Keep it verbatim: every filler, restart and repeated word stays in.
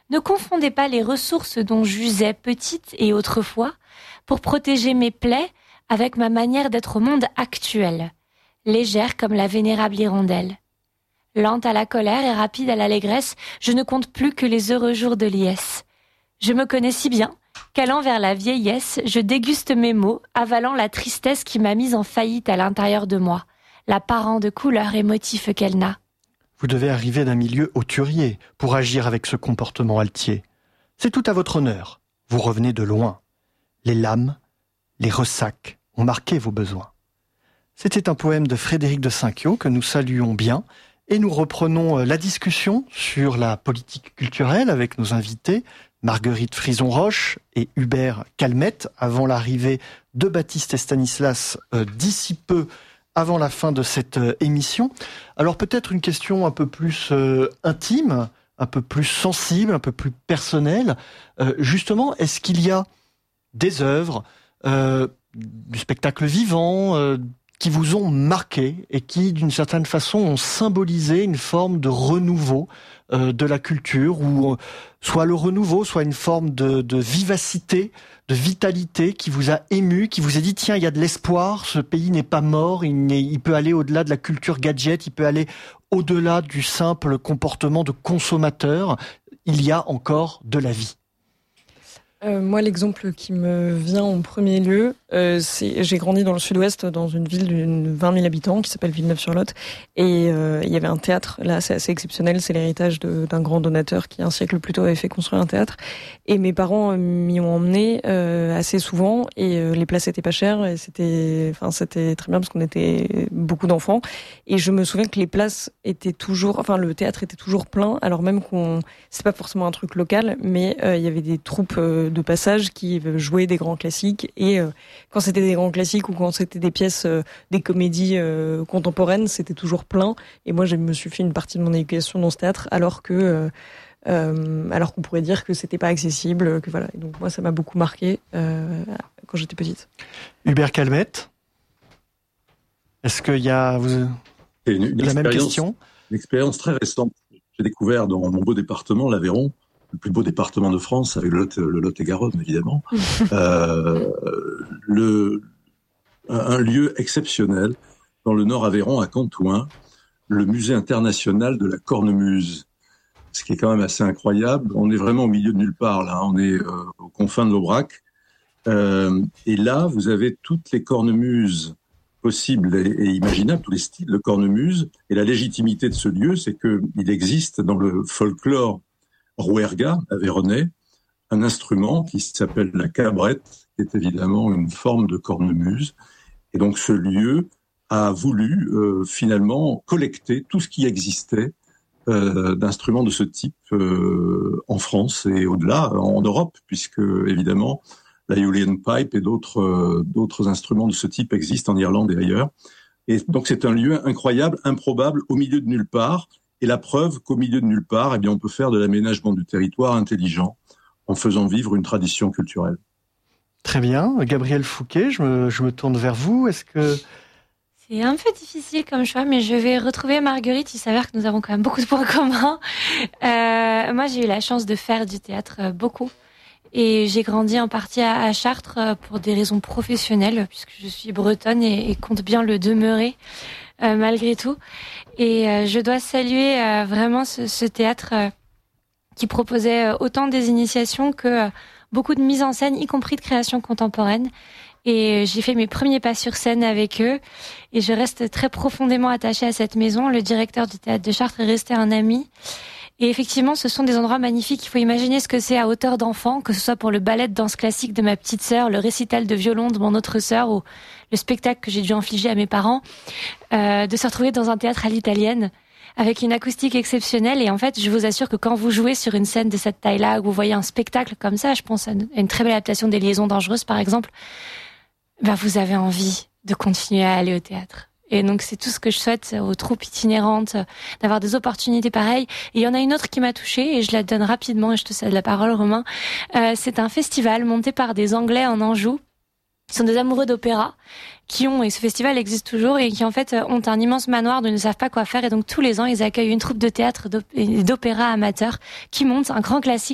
Ne confondez pas les ressources dont j'usais petite et autrefois pour protéger mes plaies avec ma manière d'être au monde actuel, légère comme la vénérable hirondelle. Lente à la colère et rapide à l'allégresse, je ne compte plus que les heureux jours de liesse. Je me connais si bien qu'allant vers la vieillesse, je déguste mes maux, avalant la tristesse qui m'a mise en faillite à l'intérieur de moi, l'apparent de couleur et motif qu'elle n'a. Vous devez arriver d'un milieu hauturier pour agir avec ce comportement altier. C'est tout à votre honneur. Vous revenez de loin. Les lames, les ressacs ont marqué vos besoins. C'était un poème de Frédéric de Cinquiaux que nous saluons bien et nous reprenons la discussion sur la politique culturelle avec nos invités Marguerite Frison-Roche et Hubert Calmette avant l'arrivée de Baptiste et Stanislas euh, d'ici peu avant la fin de cette euh, émission. Alors peut-être une question un peu plus euh, intime, un peu plus sensible, un peu plus personnelle. Euh, justement, est-ce qu'il y a des œuvres, euh, du spectacle vivant, euh, qui vous ont marqué et qui, d'une certaine façon, ont symbolisé une forme de renouveau euh, de la culture, ou euh, soit le renouveau, soit une forme de, de vivacité, de vitalité qui vous a ému, qui vous a dit, tiens, il y a de l'espoir, ce pays n'est pas mort, il, n'est, il peut aller au-delà de la culture gadget, il peut aller au-delà du simple comportement de consommateur, il y a encore de la vie. Euh, moi, l'exemple qui me vient en premier lieu, euh, c'est j'ai grandi dans le sud-ouest, dans une ville d'une vingt mille habitants qui s'appelle Villeneuve-sur-Lot, et euh, il y avait un théâtre. Là, c'est assez exceptionnel, c'est l'héritage de, d'un grand donateur qui un siècle plus tôt avait fait construire un théâtre. Et mes parents m'y ont emmené euh, assez souvent, et euh, les places étaient pas chères, et c'était, enfin, c'était très bien parce qu'on était beaucoup d'enfants. Et je me souviens que les places étaient toujours, enfin, le théâtre était toujours plein, alors même qu'on, c'est pas forcément un truc local, mais euh, il y avait des troupes euh, de passage qui jouaient des grands classiques, et euh, quand c'était des grands classiques ou quand c'était des pièces, euh, des comédies euh, contemporaines, c'était toujours plein. Et moi, je me suis fait une partie de mon éducation dans ce théâtre, alors que euh, euh, alors qu'on pourrait dire que c'était pas accessible, que voilà. Et donc moi, ça m'a beaucoup marqué euh, quand j'étais petite. Hubert Calmette, est-ce qu'il y a vous, une, une la même question? Une expérience très récente. J'ai découvert dans mon beau département, l'Aveyron, le plus beau département de France, avec le Lot, le Lot-et-Garonne, évidemment, euh, le, un lieu exceptionnel dans le Nord Aveyron, à Cantoin, le musée international de la cornemuse, ce qui est quand même assez incroyable. On est vraiment au milieu de nulle part, là, on est euh, aux confins de l'Aubrac, euh, et là, vous avez toutes les cornemuses possibles et, et imaginables, tous les styles de cornemuse, et la légitimité de ce lieu, c'est qu'il existe dans le folklore rouergat, aveyronnais, un instrument qui s'appelle la cabrette, qui est évidemment une forme de cornemuse. Et donc ce lieu a voulu euh, finalement collecter tout ce qui existait euh, d'instruments de ce type euh, en France et au-delà, en Europe, puisque évidemment la Julian Pipe et d'autres, euh, d'autres instruments de ce type existent en Irlande et ailleurs. Et donc c'est un lieu incroyable, improbable, au milieu de nulle part. Et la preuve qu'au milieu de nulle part, eh bien, on peut faire de l'aménagement du territoire intelligent en faisant vivre une tradition culturelle. Très bien. Gabrielle Fouquet, je me, je me tourne vers vous. Est-ce que... C'est un peu difficile comme choix, mais je vais retrouver Marguerite. Il s'avère que nous avons quand même beaucoup de points communs. Euh, moi, j'ai eu la chance de faire du théâtre euh, beaucoup. Et j'ai grandi en partie à, à Chartres euh, pour des raisons professionnelles, puisque je suis bretonne et, et compte bien le demeurer. Euh, malgré tout. Et euh, je dois saluer euh, vraiment ce, ce théâtre euh, qui proposait euh, autant des initiations que euh, beaucoup de mises en scène, y compris de création contemporaine. Et euh, j'ai fait mes premiers pas sur scène avec eux. Et je reste très profondément attachée à cette maison. Le directeur du théâtre de Chartres est resté un ami. Et effectivement, ce sont des endroits magnifiques. Il faut imaginer ce que c'est à hauteur d'enfant, que ce soit pour le ballet de danse classique de ma petite sœur, le récital de violon de mon autre sœur ou le spectacle que j'ai dû infliger à mes parents, euh, de se retrouver dans un théâtre à l'italienne avec une acoustique exceptionnelle. Et en fait, je vous assure que quand vous jouez sur une scène de cette taille-là, que vous voyez un spectacle comme ça, je pense à une très belle adaptation des Liaisons dangereuses, par exemple, ben vous avez envie de continuer à aller au théâtre. Et donc, c'est tout ce que je souhaite aux troupes itinérantes, d'avoir des opportunités pareilles. Et il y en a une autre qui m'a touchée, et je la donne rapidement, et je te cède la parole, Romain. Euh, c'est un festival monté par des Anglais en Anjou. Ce sont des amoureux d'opéra qui ont, et ce festival existe toujours, et qui en fait ont un immense manoir dont ils ne savent pas quoi faire. Et donc, tous les ans, ils accueillent une troupe de théâtre d'opéra amateur qui monte un grand classique